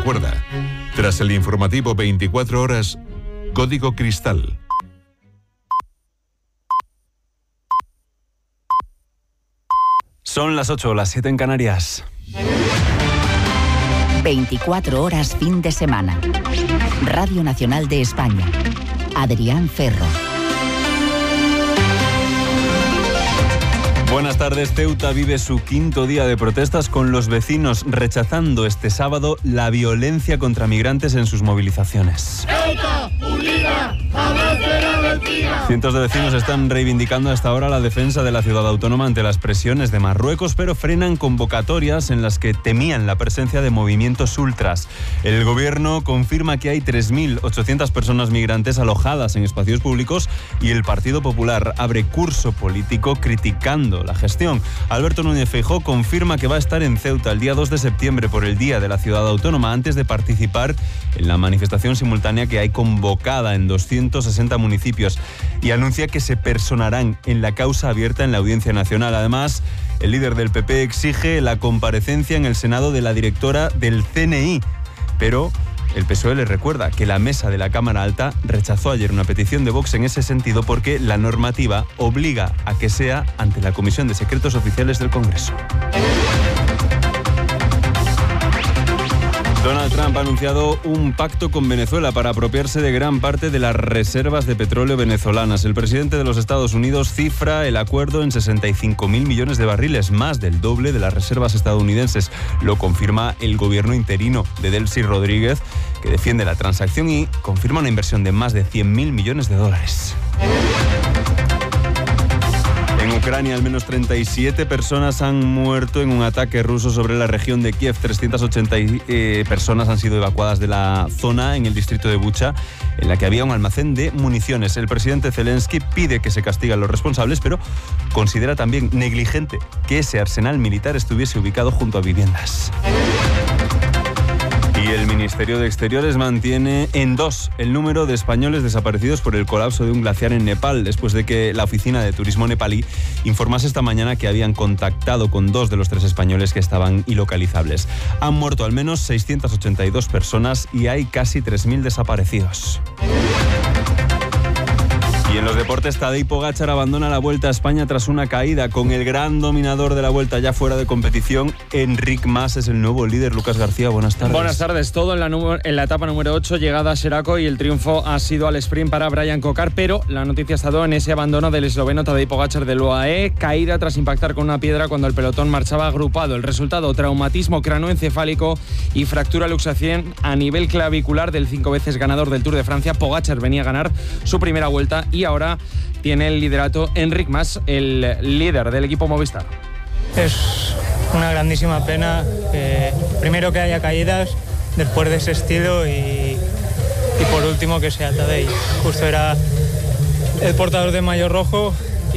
recuerda. Tras el informativo 24 horas, Código Cristal. Son las 8, las 7 en Canarias. 24 horas fin de semana. Radio Nacional de España. Adrián Ferro. Buenas tardes. Ceuta vive su quinto día de protestas con los vecinos rechazando este sábado la violencia contra migrantes en sus movilizaciones. ¡Ceuta, unida, jamás será vencida! Cientos de vecinos están reivindicando hasta ahora la defensa de la ciudad autónoma ante las presiones de Marruecos, pero frenan convocatorias en las que temían la presencia de movimientos ultras. El gobierno confirma que hay 3.800 personas migrantes alojadas en espacios públicos y el Partido Popular abre curso político criticando la gestión. Alberto Núñez Feijóo confirma que va a estar en Ceuta el día 2 de septiembre por el Día de la Ciudad Autónoma antes de participar en la manifestación simultánea que hay convocada en 260 municipios y anuncia que se personarán en la causa abierta en la Audiencia Nacional. Además, el líder del PP exige la comparecencia en el Senado de la directora del CNI, pero el PSOE le recuerda que la mesa de la Cámara Alta rechazó ayer una petición de Vox en ese sentido porque la normativa obliga a que sea ante la Comisión de Secretos Oficiales del Congreso. Donald Trump ha anunciado un pacto con Venezuela para apropiarse de gran parte de las reservas de petróleo venezolanas. El presidente de los Estados Unidos cifra el acuerdo en 65.000 millones de barriles, más del doble de las reservas estadounidenses. Lo confirma el gobierno interino de Delcy Rodríguez, que defiende la transacción y confirma una inversión de más de 100.000 millones de dólares. En Ucrania, al menos 37 personas han muerto en un ataque ruso sobre la región de Kiev. 380 personas han sido evacuadas de la zona en el distrito de Bucha, en la que había un almacén de municiones. El presidente Zelensky pide que se castiguen a los responsables, pero considera también negligente que ese arsenal militar estuviese ubicado junto a viviendas. Y el Ministerio de Exteriores mantiene en 2 el número de españoles desaparecidos por el colapso de un glaciar en Nepal, después de que la Oficina de Turismo nepalí informase esta mañana que habían contactado con 2 de los 3 españoles que estaban ilocalizables. Han muerto al menos 682 personas y hay casi 3.000 desaparecidos. Y en los deportes, Tadej Pogačar abandona la Vuelta a España tras una caída. Con el gran dominador de la Vuelta ya fuera de competición, Enric Mas es el nuevo líder. Lucas García, buenas tardes. Buenas tardes. Todo en la etapa número 8, llegada a Xeraco, y el triunfo ha sido al sprint para Brian Kocar, pero la noticia ha estado en ese abandono del esloveno Tadej Pogačar del UAE, caída tras impactar con una piedra cuando el pelotón marchaba agrupado. El resultado, traumatismo cranoencefálico y fractura luxación a nivel clavicular del 5 veces ganador del Tour de Francia. Pogačar venía a ganar su primera vuelta y ahora tiene el liderato Enric Mas, el líder del equipo Movistar. Es una grandísima pena, primero que haya caídas después de ese estilo y por último que sea Tadej. Justo era el portador de maillot rojo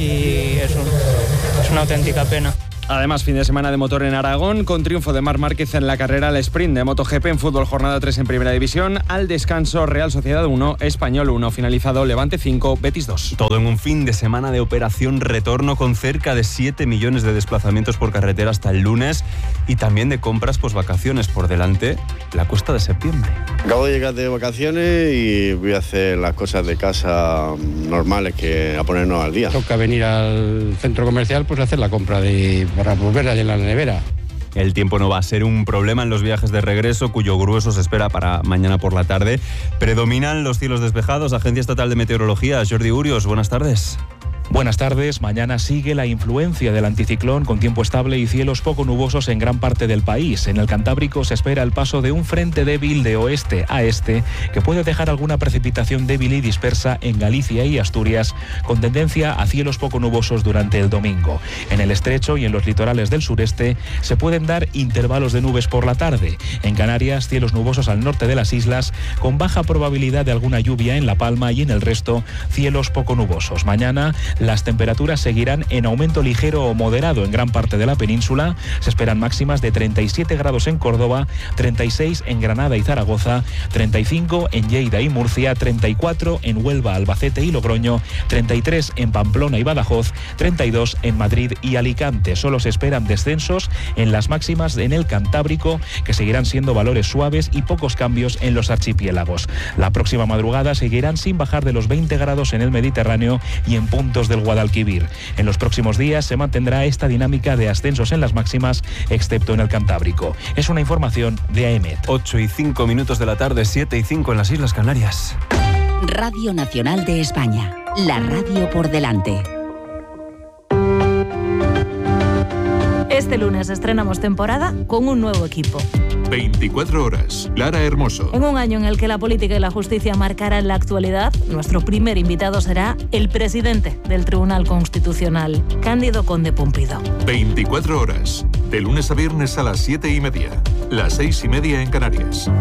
y es una auténtica pena. Además, fin de semana de motor en Aragón, con triunfo de Marc Márquez en la carrera al sprint de MotoGP. En fútbol, jornada 3 en Primera División. Al descanso, Real Sociedad 1, Español 1. Finalizado, Levante 5, Betis 2. Todo en un fin de semana de operación retorno con cerca de 7 millones de desplazamientos por carretera hasta el lunes y también de compras posvacaciones. Por delante, la cuesta de septiembre. Acabo de llegar de vacaciones y voy a hacer las cosas de casa normales, que a ponernos al día. Toca venir al centro comercial, pues hacer la compra para volverla en la nevera. El tiempo no va a ser un problema en los viajes de regreso, cuyo grueso se espera para mañana por la tarde. Predominan los cielos despejados. Agencia Estatal de Meteorología, Jordi Urios, buenas tardes. Buenas tardes. Mañana sigue la influencia del anticiclón con tiempo estable y cielos poco nubosos en gran parte del país. En el Cantábrico se espera el paso de un frente débil de oeste a este que puede dejar alguna precipitación débil y dispersa en Galicia y Asturias, con tendencia a cielos poco nubosos durante el domingo. En el estrecho y en los litorales del sureste se pueden dar intervalos de nubes por la tarde. En Canarias, cielos nubosos al norte de las islas, con baja probabilidad de alguna lluvia en La Palma, y en el resto, cielos poco nubosos. Mañana Las temperaturas seguirán en aumento ligero o moderado en gran parte de la península. Se esperan máximas de 37 grados en Córdoba, 36 en Granada y Zaragoza, 35 en Lleida y Murcia, 34 en Huelva, Albacete y Logroño, 33 en Pamplona y Badajoz, 32 en Madrid y Alicante. Solo se esperan descensos en las máximas en el Cantábrico, que seguirán siendo valores suaves y pocos cambios en los archipiélagos. La próxima madrugada seguirán sin bajar de los 20 grados en el Mediterráneo y en puntos del Guadalquivir. En los próximos días se mantendrá esta dinámica de ascensos en las máximas, excepto en el Cantábrico. Es una información de AEMET. 8:05 de la tarde, 7:05 en las Islas Canarias. Radio Nacional de España, la radio por delante. Este lunes estrenamos temporada con un nuevo equipo. 24 horas. Lara Hermoso. En un año en el que la política y la justicia marcarán la actualidad, nuestro primer invitado será el presidente del Tribunal Constitucional, Cándido Conde Pumpido. 24 horas. De lunes a viernes a las 7:30. Las 6:30 en Canarias.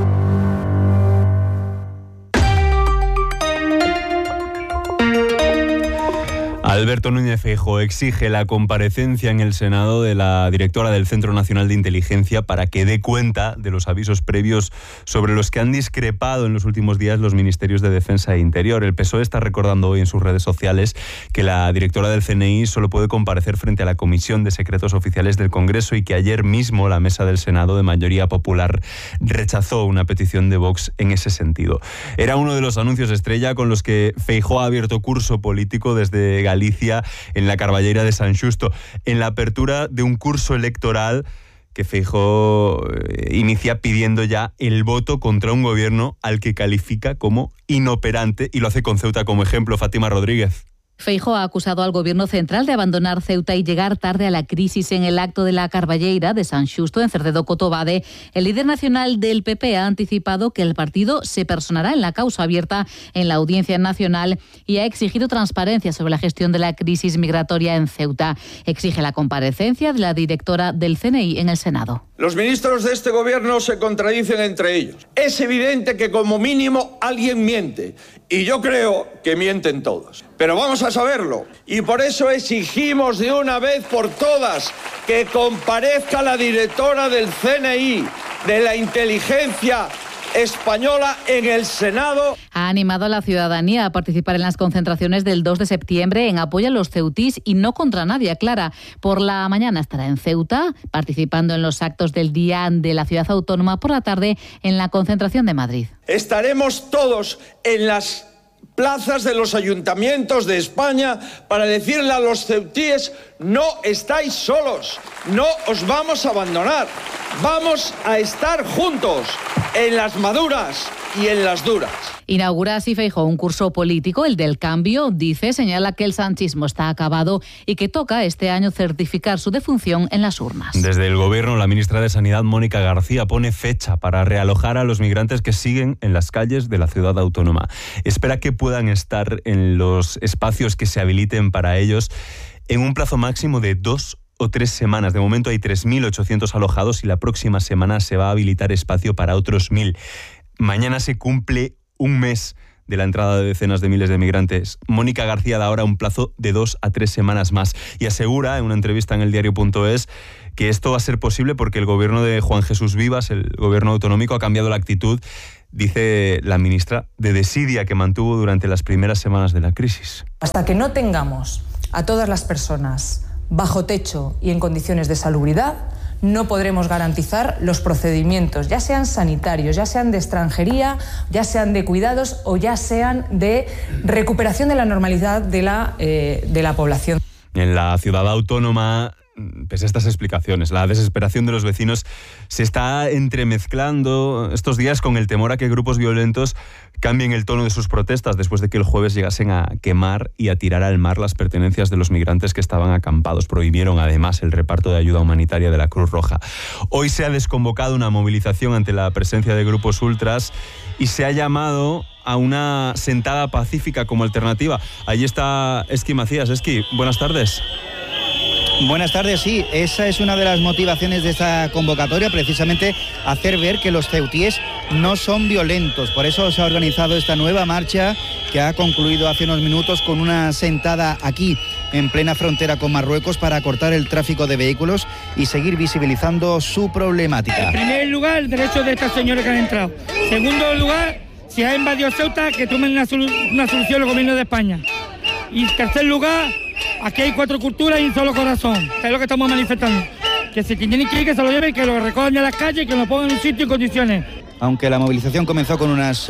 Alberto Núñez Feijóo exige la comparecencia en el Senado de la directora del Centro Nacional de Inteligencia para que dé cuenta de los avisos previos sobre los que han discrepado en los últimos días los ministerios de Defensa e Interior. El PSOE está recordando hoy en sus redes sociales que la directora del CNI solo puede comparecer frente a la Comisión de Secretos Oficiales del Congreso y que ayer mismo la mesa del Senado de mayoría popular rechazó una petición de Vox en ese sentido. Era uno de los anuncios estrella con los que Feijóo ha abierto curso político desde Galicia en la Carballeira de San Xusto, en la apertura de un curso electoral que Feijóo inicia pidiendo ya el voto contra un gobierno al que califica como inoperante, y lo hace con Ceuta como ejemplo. Fátima Rodríguez. Feijóo ha acusado al gobierno central de abandonar Ceuta y llegar tarde a la crisis. En el acto de la Carballeira de San Xusto, en Cerdedo Cotobade, el líder nacional del PP ha anticipado que el partido se personará en la causa abierta en la Audiencia Nacional y ha exigido transparencia sobre la gestión de la crisis migratoria en Ceuta. Exige la comparecencia de la directora del CNI en el Senado. Los ministros de este gobierno se contradicen entre ellos. Es evidente que como mínimo alguien miente, y yo creo que mienten todos. Pero vamos a saberlo, y por eso exigimos de una vez por todas que comparezca la directora del CNI, de la inteligencia española, en el Senado. Ha animado a la ciudadanía a participar en las concentraciones del 2 de septiembre en apoyo a los ceutís y no contra nadie, aclara. Por la mañana estará en Ceuta, participando en los actos del Día de la Ciudad Autónoma, por la tarde en la concentración de Madrid. Estaremos todos en las plazas de los ayuntamientos de España para decirle a los ceutíes: no estáis solos, no os vamos a abandonar, vamos a estar juntos en las maduras y en las duras. Inaugura así Feijóo un curso político, el del cambio. Dice, señala que el sanchismo está acabado y que toca este año certificar su defunción en las urnas. Desde el Gobierno, la ministra de Sanidad, Mónica García, pone fecha para realojar a los migrantes que siguen en las calles de la ciudad autónoma. Espera que puedan estar en los espacios que se habiliten para ellos en un plazo máximo de 2 o 3 semanas. De momento hay 3.800 alojados y la próxima semana se va a habilitar espacio para otros 1.000. Mañana se cumple un mes de la entrada de decenas de miles de migrantes. Mónica García da ahora un plazo de 2 a 3 semanas más y asegura en una entrevista en el diario.es que esto va a ser posible porque el gobierno de Juan Jesús Vivas, el gobierno autonómico, ha cambiado la actitud, dice la ministra, de desidia que mantuvo durante las primeras semanas de la crisis. Hasta que no tengamos a todas las personas bajo techo y en condiciones de salubridad, no podremos garantizar los procedimientos, ya sean sanitarios, ya sean de extranjería, ya sean de cuidados o ya sean de recuperación de la normalidad de la población. En la ciudad autónoma, pese a estas explicaciones, la desesperación de los vecinos se está entremezclando estos días con el temor a que grupos violentos cambien el tono de sus protestas después de que el jueves llegasen a quemar y a tirar al mar las pertenencias de los migrantes que estaban acampados. Prohibieron además el reparto de ayuda humanitaria de la Cruz Roja. Hoy se ha desconvocado una movilización ante la presencia de grupos ultras y se ha llamado a una sentada pacífica como alternativa. Allí está Esqui Macías. Esqui, buenas tardes. Buenas tardes, sí, esa es una de las motivaciones de esta convocatoria, precisamente hacer ver que los ceutíes no son violentos. Por eso se ha organizado esta nueva marcha que ha concluido hace unos minutos con una sentada aquí en plena frontera con Marruecos para cortar el tráfico de vehículos y seguir visibilizando su problemática. En primer lugar, el derecho de estas señoras que han entrado. Segundo lugar, si ha invadido Ceuta, que tomen una solución el gobierno de España. Y en tercer lugar, aquí hay 4 culturas y un solo corazón, que es lo que estamos manifestando. Que si tienen que ir, que se lo lleven, que lo recojan de las calles y que lo pongan en un sitio en condiciones. Aunque la movilización comenzó con unas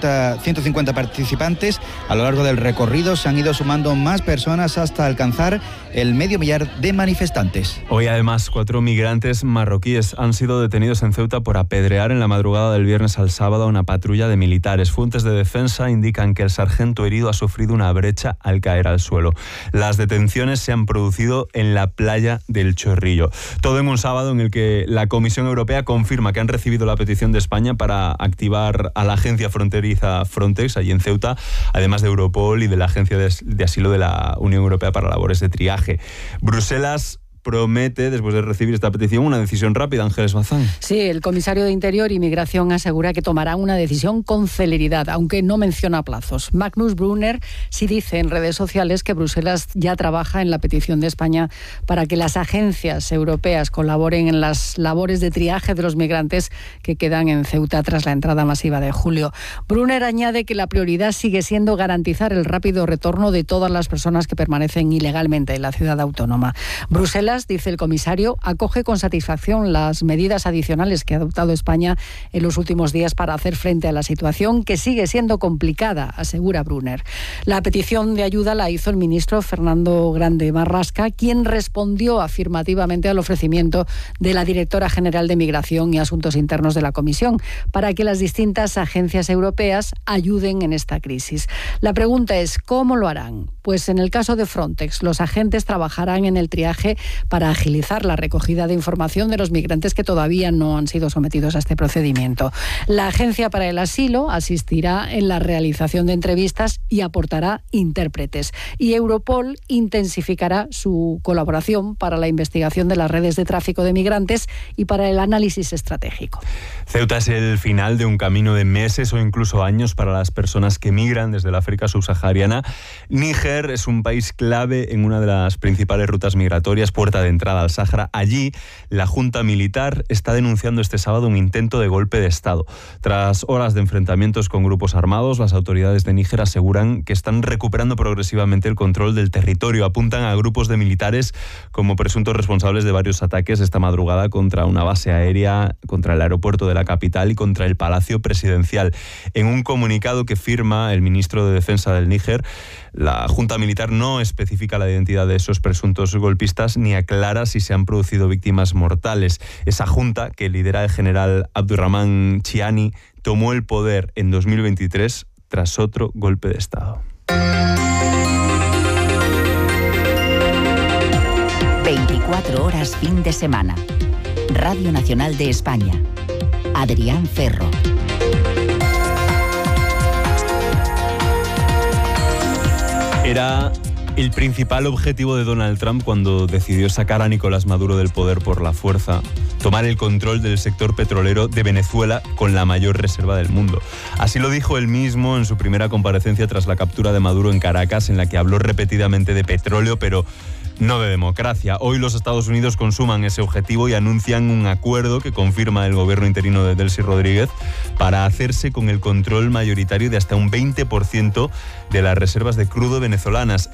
150 participantes, a lo largo del recorrido se han ido sumando más personas hasta alcanzar el 500.000 de manifestantes. Hoy además 4 migrantes marroquíes han sido detenidos en Ceuta por apedrear en la madrugada del viernes al sábado a una patrulla de militares. Fuentes de defensa indican que el sargento herido ha sufrido una brecha al caer al suelo. Las detenciones se han producido en la playa del Chorrillo. Todo en un sábado en el que la Comisión Europea confirma que han recibido la petición de España para activar a la agencia fronteriza Frontex allí en Ceuta, además de Europol y de la Agencia de Asilo de la Unión Europea para labores de triaje. Bruselas promete, después de recibir esta petición, una decisión rápida. Ángeles Bazán. Sí, el comisario de Interior y Migración asegura que tomará una decisión con celeridad, aunque no menciona plazos. Magnus Brunner sí dice en redes sociales que Bruselas ya trabaja en la petición de España para que las agencias europeas colaboren en las labores de triaje de los migrantes que quedan en Ceuta tras la entrada masiva de julio. Brunner añade que la prioridad sigue siendo garantizar el rápido retorno de todas las personas que permanecen ilegalmente en la ciudad autónoma. Bruselas, dice el comisario, acoge con satisfacción las medidas adicionales que ha adoptado España en los últimos días para hacer frente a la situación, que sigue siendo complicada, asegura Brunner. La petición de ayuda la hizo el ministro Fernando Grande Marrasca, quien respondió afirmativamente al ofrecimiento de la directora general de Migración y Asuntos Internos de la Comisión para que las distintas agencias europeas ayuden en esta crisis. La pregunta es, ¿cómo lo harán? Pues en el caso de Frontex, los agentes trabajarán en el triaje para agilizar la recogida de información de los migrantes que todavía no han sido sometidos a este procedimiento. La Agencia para el Asilo asistirá en la realización de entrevistas y aportará intérpretes. Y Europol intensificará su colaboración para la investigación de las redes de tráfico de migrantes y para el análisis estratégico. Ceuta es el final de un camino de meses o incluso años para las personas que migran desde la África subsahariana. Níger es un país clave en una de las principales rutas migratorias, puerta de entrada al Sáhara. Allí, la Junta Militar está denunciando este sábado un intento de golpe de Estado. Tras horas de enfrentamientos con grupos armados, las autoridades de Níger aseguran que están recuperando progresivamente el control del territorio. Apuntan a grupos de militares como presuntos responsables de varios ataques esta madrugada contra una base aérea, contra el aeropuerto de la capital y contra el Palacio Presidencial. En un comunicado que firma el ministro de Defensa del Níger, la Junta Militar no especifica la identidad de esos presuntos golpistas ni aclara si se han producido víctimas mortales. Esa junta, que lidera el general Abdurrahman Chiani, tomó el poder en 2023 tras otro golpe de Estado. 24 horas fin de semana. Radio Nacional de España. Adrián Ferro. Era el principal objetivo de Donald Trump cuando decidió sacar a Nicolás Maduro del poder por la fuerza, tomar el control del sector petrolero de Venezuela con la mayor reserva del mundo. Así lo dijo él mismo en su primera comparecencia tras la captura de Maduro en Caracas, en la que habló repetidamente de petróleo, pero no de democracia. Hoy los Estados Unidos consuman ese objetivo y anuncian un acuerdo que confirma el gobierno interino de Delcy Rodríguez para hacerse con el control mayoritario de hasta un 20% de las reservas de crudo venezolanas.